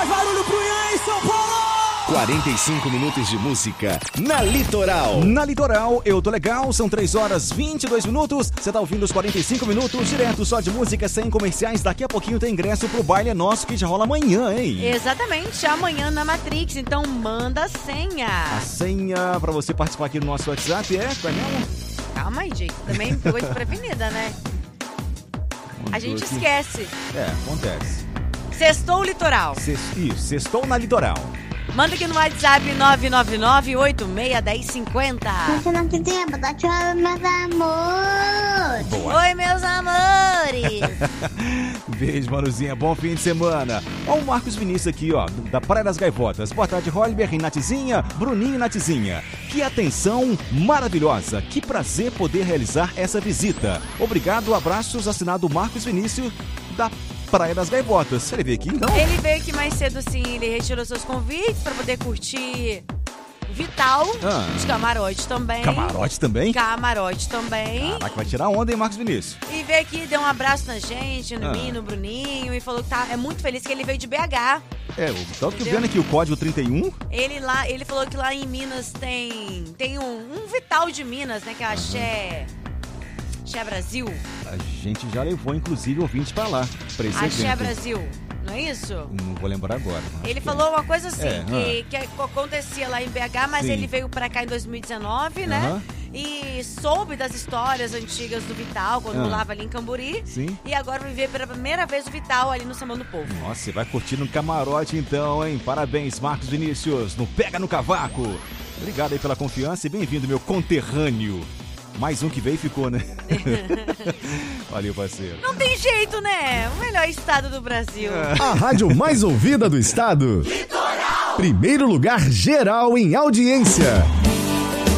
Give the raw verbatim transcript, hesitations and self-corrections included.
Faz barulho pro Ian em São Paulo! quarenta e cinco minutos de música na Litoral. Na Litoral, eu tô legal, são três horas e vinte e dois minutos. Você tá ouvindo os quarenta e cinco minutos direto só de música, sem comerciais. Daqui a pouquinho tem ingresso pro baile é nosso que já rola amanhã, hein? Exatamente, amanhã na Matrix. Então manda a senha. A senha pra você participar aqui no nosso WhatsApp é qual é mesmo? Calma aí, gente. Também me pegou desprevenida, né? A gente aqui. esquece. É, acontece. Sextou o Litoral. Cês, isso, sextou na Litoral. Manda aqui no WhatsApp nove nove nove, oito seis, um zero cinco zero. Você não tem tempo, tá te rolando, meus amores. Boa. Oi, meus amores. Beijo, Manuzinha. Bom fim de semana. Ó o Marcos Vinícius aqui, ó, da Praia das Gaivotas. Boa tarde, Holber, Natizinha, Bruninho e Natizinha. Que atenção maravilhosa. Que prazer poder realizar essa visita. Obrigado, abraços, assinado Marcos Vinícius, da Praia das Gaivotas. Ele veio aqui, então? Ele veio aqui mais cedo, sim. Ele retirou seus convites pra poder curtir Vital, Ah. de camarote também. Camarote também? Camarote também. Caraca, vai tirar onda, hein, Marcos Vinícius? E veio aqui, deu um abraço na gente, no Ah. mim, no Bruninho, e falou que tá, é muito feliz que ele veio de B H. É, o tanto que Entendeu? vendo aqui o código trinta e um. Ele, lá, ele falou que lá em Minas tem, tem um, um Vital de Minas, né, que é a Axé, Axé Brasil. A gente já levou, inclusive, ouvinte pra lá. Pra esse Axé evento. Brasil, não é isso? Não vou lembrar agora. mas Ele acho que falou uma coisa assim, É, que, que acontecia lá em B H, mas Sim. ele veio pra cá em dois mil e dezenove, né? Aham. E soube das histórias antigas do Vital, quando Ah. rolava ali em Camburi. Sim. E agora vai ver pela primeira vez o Vital ali no Sambão do Povo. é. Nossa, você vai curtir no camarote então, hein? Parabéns, Marcos Vinícius, no Pega no Cavaco. Obrigado aí pela confiança e bem-vindo, meu conterrâneo. Mais um que veio e ficou, né? Valeu, parceiro. Não tem jeito, né? O melhor estado do Brasil. A rádio mais ouvida do estado. Litoral. Primeiro lugar geral em audiência.